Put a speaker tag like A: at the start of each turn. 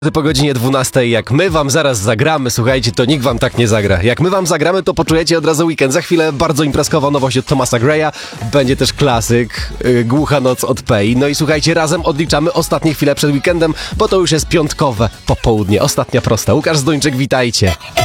A: Po godzinie 12, jak my wam zaraz zagramy, słuchajcie, to nikt wam tak nie zagra. Jak my wam zagramy, to poczujecie od razu weekend. Za chwilę bardzo imprezkowa nowość od Thomasa Greya. Będzie też klasyk, Głucha noc od Pei. No i słuchajcie, razem odliczamy ostatnie chwile przed weekendem, bo to już jest piątkowe popołudnie. Ostatnia prosta. Łukasz Zduńczyk, witajcie.